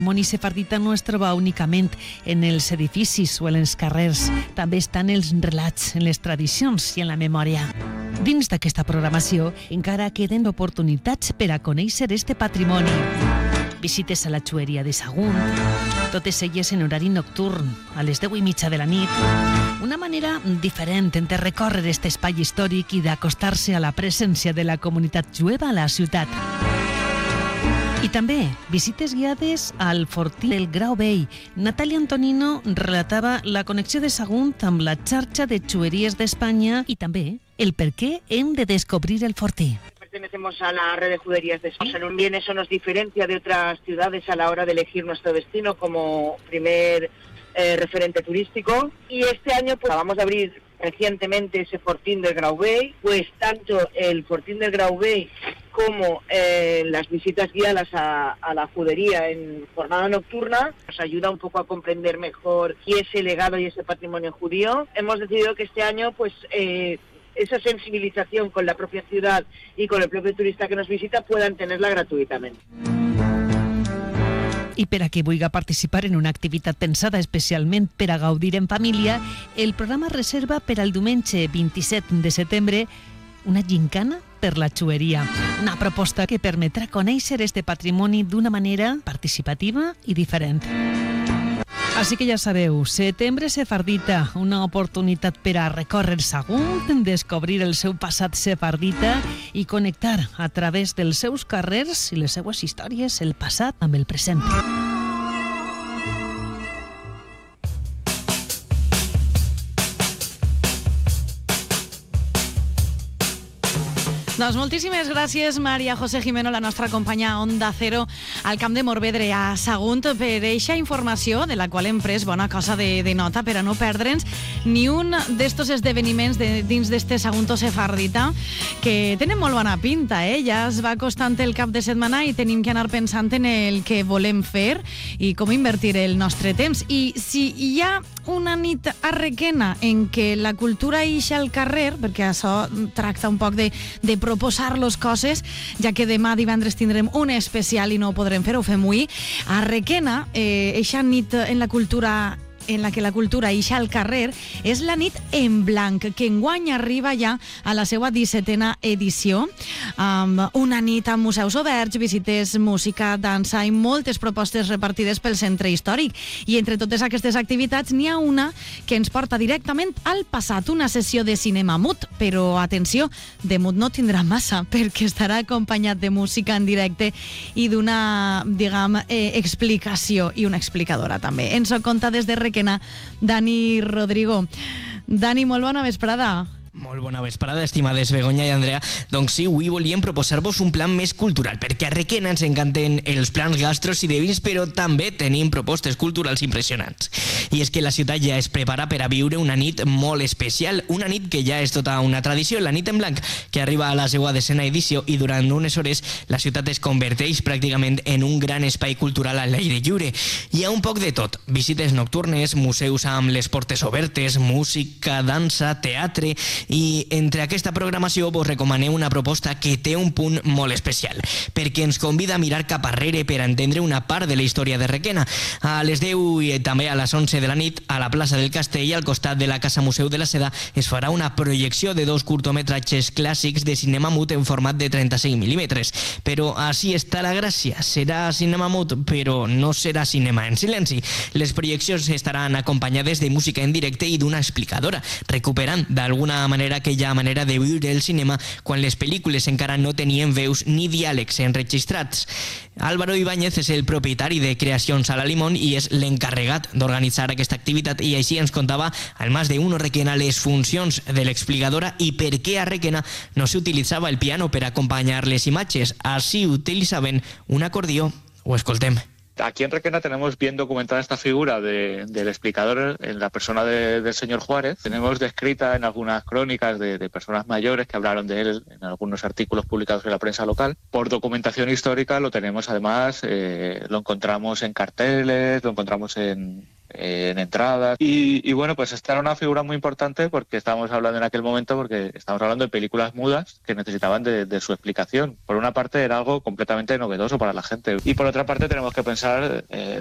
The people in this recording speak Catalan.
patrimoni sefardita no es troba únicament en els edificis o en els carrers, també està en els relats, en les tradicions i en la memòria. Dins d'aquesta programació encara queden oportunitats per a conèixer este patrimoni. Visites a la xueria de Sagunt, totes elles en horari nocturn, a les 10:30 de la nit. Una manera diferent de recórrer aquest espai històric i d'acostar-se a la presència de la comunitat jueva a la ciutat. I també visites guiades al fortí del Grau Vell. Natàlia Antonino relatava la connexió de Sagunt amb la xarxa de xueries d'Espanya i també el per què hem de descobrir el fortí. Pertenecemos a la red de juderías de España. También eso nos diferencia de otras ciudades a la hora de elegir nuestro destino como primer referente turístico. Y este año pues acabamos de abrir recientemente ese fortín del Grau Vell, pues tanto el fortín del Grau Vell como las visitas guiadas a la judería en jornada nocturna nos ayuda un poco a comprender mejor ese legado y ese patrimonio judío. Hemos decidido que este año pues esa sensibilización con la propia ciudad y con el propio turista que nos visita puedan tenerla gratuitamente. I per a qui vulgui participar en una activitat pensada especialment per a gaudir en família, el programa reserva per al diumenge 27 de setembre una gincana per la xueria, una proposta que permetrà conèixer este patrimoni d'una manera participativa i diferent. Així que ja sabeu, setembre sefardita, una oportunitat per a recórrer Sagunt, descobrir el seu passat sefardita i connectar a través dels seus carrers i les seues històries el passat amb el present. Doncs moltíssimes gràcies, Maria José Jimeno, la nostra companya Onda Cero al Camp de Morvedre, a Sagunt, per eixa informació de la qual hem pres bona cosa de nota per a no perdre'ns ni un d'estos esdeveniments dins d'este Sagunto sefardita que tenen molt bona pinta, ja es va acostant el cap de setmana i tenim que anar pensant en el que volem fer i com invertir el nostre temps. I si hi ha una nit a Requena en què la cultura ixa al carrer, perquè això tracta un poc de proposar-los coses, ja que demà divendres tindrem un especial i no ho podrem fer, ho fem avui. A Requena, eixa nit en la que la cultura ixa al carrer, és la nit en blanc, que enguany arriba ja a la seva 17a edició, amb una nit amb museus oberts, visites, música, dansa i moltes propostes repartides pel centre històric. I entre totes aquestes activitats n'hi ha una que ens porta directament al passat, una sessió de cinema mut, però atenció, de mut no tindrà massa, perquè estarà acompanyat de música en directe i d'una, diguem, explicació, i una explicadora també. Ens ho conta des de Requena Dani Rodrigo. Dani, molt bona vesprada. Molt bona vesprada, estimades Begoña i Andrea. Doncs sí, avui volíem proposar-vos un plan més cultural, perquè a Requena ens encanten els plans gastros i de vins, però també tenim propostes culturals impressionants. I és que la ciutat ja es prepara per a viure una nit molt especial, una nit que ja és tota una tradició, la nit en blanc, que arriba a la seva 10a edició i durant unes hores la ciutat es converteix pràcticament en un gran espai cultural a l'aire lliure. Hi ha un poc de tot, visites nocturnes, museus amb les portes obertes, música, dansa, teatre. I entre aquesta programació vos recomanem una proposta que té un punt molt especial, perquè ens convida a mirar cap arrere per entendre una part de la història de Requena. A les 10 i també a les 11 de la nit, a la plaça del Castell, al costat de la Casa Museu de la Seda, es farà una projecció de 2 curtometratges clàssics de cinema mut en format de 35 mil·límetres. Però així està la gràcia. Serà cinema mut, però no serà cinema en silenci. Les projeccions estaran acompanyades de música en directe i d'una explicadora, recuperant d'alguna manera aquella manera de viure el cinema quan les pel·lícules encara no tenien veus ni diàlegs enregistrats. Álvaro Ibáñez és el propietari de Creacions a la Limón i és l'encarregat d'organitzar aquesta activitat, i així ens contava al Mas de Uno Requena les funcions de l'explicadora i per què a Requena no s'utilitzava el piano per acompanyar les imatges, així utilitzaven un acordió. Ho escoltem. Aquí en Requena tenemos bien documentada esta figura del explicador en la persona del señor Juárez. Tenemos descrita en algunas crónicas de personas mayores que hablaron de él en algunos artículos publicados en la prensa local. Por documentación histórica lo tenemos además, lo encontramos en carteles, lo encontramos en en entradas. Y bueno, pues esta era una figura muy importante porque estábamos hablando en aquel momento, porque estábamos hablando de películas mudas que necesitaban de su explicación. Por una parte era algo completamente novedoso para la gente y por otra parte tenemos que pensar